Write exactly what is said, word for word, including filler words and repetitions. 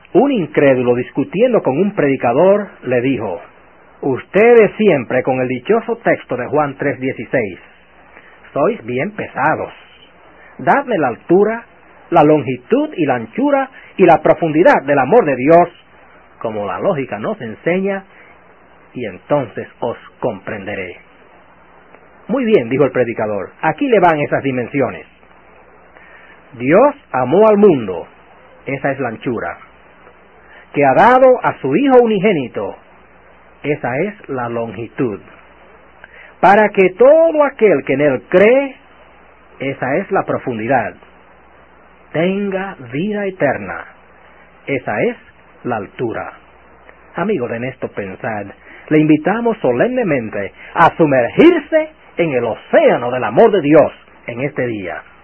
Un incrédulo discutiendo con un predicador le dijo: ustedes siempre con el dichoso texto de Juan tres dieciséis, sois bien pesados. Dadme la altura, la longitud y la anchura y la profundidad del amor de Dios, como la lógica nos enseña, y entonces os comprenderé. Muy bien, dijo el predicador, aquí le van esas dimensiones. Dios amó al mundo, esa es la anchura, que ha dado a su Hijo unigénito, esa es la longitud, para que todo aquel que en él cree, esa es la profundidad, tenga vida eterna, esa es la altura. Amigo de Esto Pensad, le invitamos solemnemente a sumergirse en el océano del amor de Dios en este día.